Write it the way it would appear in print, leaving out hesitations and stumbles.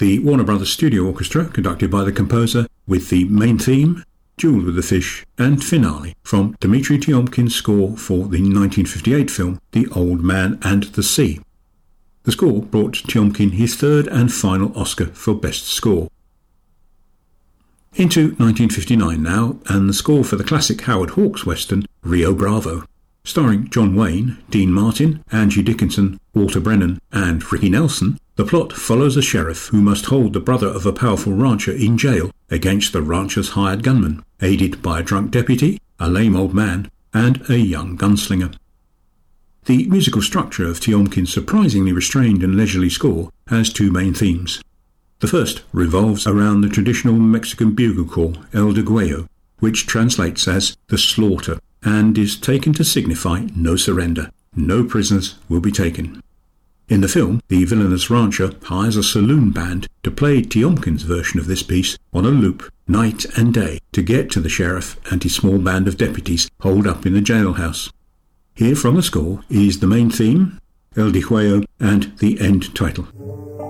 the Warner Brothers Studio Orchestra, conducted by the composer, with the main theme, Duel with the Fish, and finale from Dmitri Tiomkin's score for the 1958 film The Old Man and the Sea. The score brought Tiomkin his third and final Oscar for Best Score. Into 1959 now, and the score for the classic Howard Hawks western Rio Bravo. Starring John Wayne, Dean Martin, Angie Dickinson, Walter Brennan, and Ricky Nelson, the plot follows a sheriff who must hold the brother of a powerful rancher in jail against the rancher's hired gunman, aided by a drunk deputy, a lame old man, and a young gunslinger. The musical structure of Tiomkin's surprisingly restrained and leisurely score has two main themes. The first revolves around the traditional Mexican bugle call, El Degüello, which translates as the slaughter, and is taken to signify no surrender. No prisoners will be taken. In the film, the villainous rancher hires a saloon band to play Tiomkin's version of this piece on a loop night and day to get to the sheriff and his small band of deputies holed up in the jailhouse. Here from the score is the main theme, El Degüello, and the end title.